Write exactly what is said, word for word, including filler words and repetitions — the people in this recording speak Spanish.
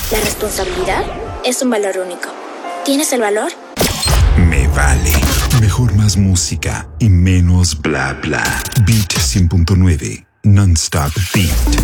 La responsabilidad es un valor único. ¿Tienes el valor? Me vale. Mejor más música y menos bla bla. Beat cien punto nueve. Non-stop beat.